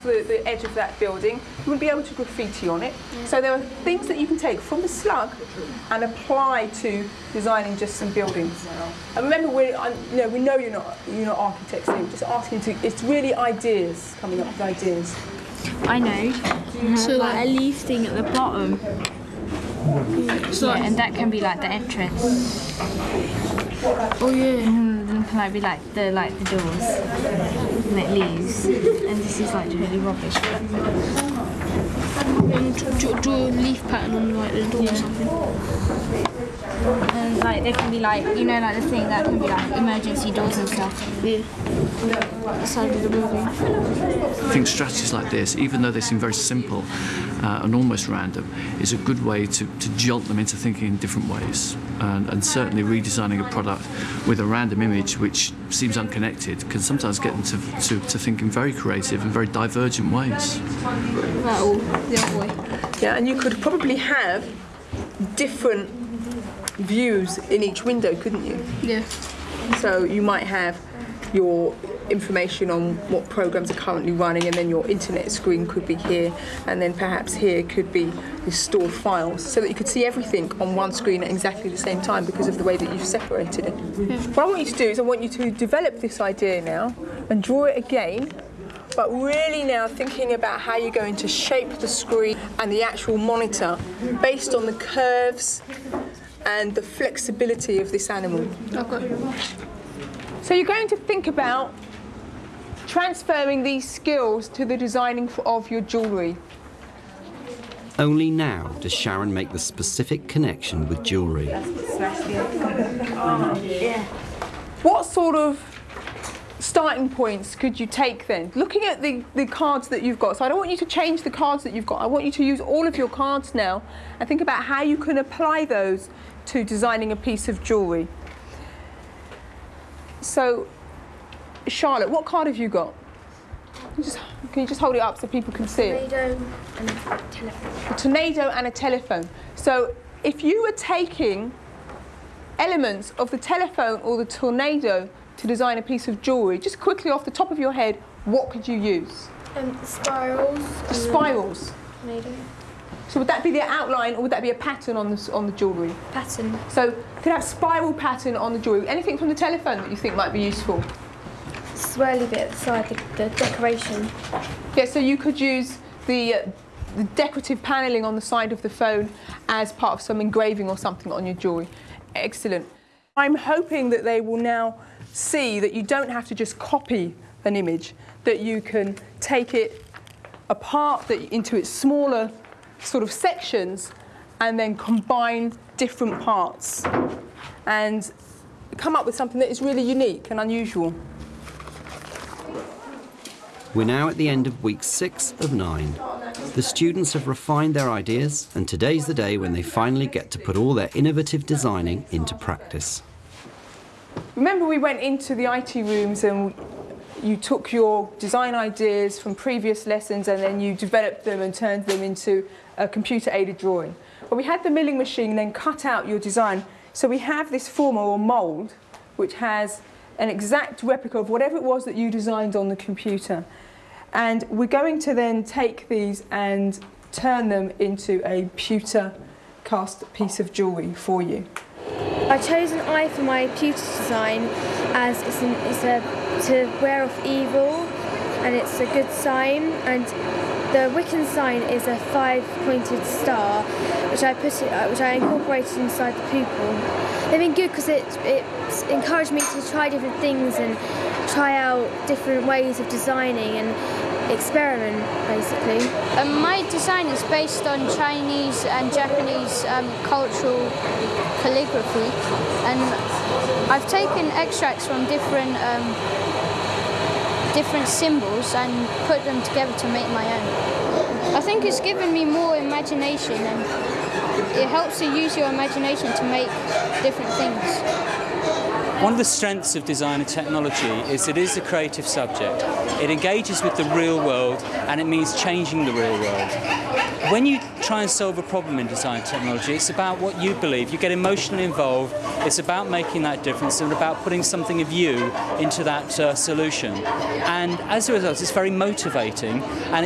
the edge of that building, you wouldn't be able to graffiti on it. Yeah. So there are things that you can take from the slug and apply to designing just some buildings. And remember, we know you're not architects here. We're just asking to. It's really ideas, coming up with ideas. I know. So like a leaf thing at the bottom. So yeah, and that can be like the entrance. Oh yeah. And like be like the doors. And it leaves. And this is like totally rubbish. And draw a leaf pattern on like the door or something. And like there can be like like the thing that can be like emergency doors and stuff. Yeah. The side of the building. I think strategies like this, even though they seem very simple and almost random, is a good way to jolt them into thinking in different ways. And certainly redesigning a product with a random image which seems unconnected can sometimes get them to think in very creative and very divergent ways. Well, the other way. Yeah, and you could probably have different views in each window, couldn't you? Yeah. So you might have your information on what programs are currently running, and then your internet screen could be here, and then perhaps here could be your stored files, so that you could see everything on one screen at exactly the same time because of the way that you've separated it. Yeah. What I want you to do is I want you to develop this idea now and draw it again, but really now thinking about how you're going to shape the screen and the actual monitor based on the curves and the flexibility of this animal. Okay. So you're going to think about transferring these skills to the designing of your jewellery. Only now does Sharon make the specific connection with jewellery. What sort of starting points could you take then? Looking at the cards that you've got, so I don't want you to change the cards that you've got, I want you to use all of your cards now and think about how you can apply those to designing a piece of jewellery. So, Charlotte, what card have you got? Can you just hold it up so people can see it? Tornado and a telephone. A tornado and a telephone. So, if you were taking elements of the telephone or the tornado to design a piece of jewellery, just quickly off the top of your head, what could you use? Spirals. Spirals. Tornado. So would that be the outline, or would that be a pattern on the jewellery? Pattern. So you could have spiral pattern on the jewellery. Anything from the telephone that you think might be useful? Swirly bit at the side, the decoration. Yeah, so you could use the decorative panelling on the side of the phone as part of some engraving or something on your jewellery. Excellent. I'm hoping that they will now see that you don't have to just copy an image, that you can take it apart into its smaller sort of sections and then combine different parts and come up with something that is really unique and unusual. We're now at the end of week 6 of 9. The students have refined their ideas, and today's the day when they finally get to put all their innovative designing into practice. Remember, we went into the IT rooms and you took your design ideas from previous lessons and then you developed them and turned them into a computer-aided drawing. But we had the milling machine then cut out your design. So we have this former or mould which has an exact replica of whatever it was that you designed on the computer. And we're going to then take these and turn them into a pewter cast piece of jewellery for you. I chose an eye for my pewter design as it's to wear off evil, and it's a good sign. And the Wiccan sign is a 5-pointed star, which I incorporated inside the pupil. They've been good because it encouraged me to try different things and try out different ways of designing and experiment, basically. My design is based on Chinese and Japanese cultural calligraphy, and I've taken extracts from different symbols and put them together to make my own. I think it's given me more imagination, and it helps to use your imagination to make different things. One of the strengths of design and technology is it is a creative subject. It engages with the real world, and it means changing the real world. When you try and solve a problem in design technology, it's about what you believe. You get emotionally involved. It's about making that difference and about putting something of you into that solution. And as a result, it's very motivating, and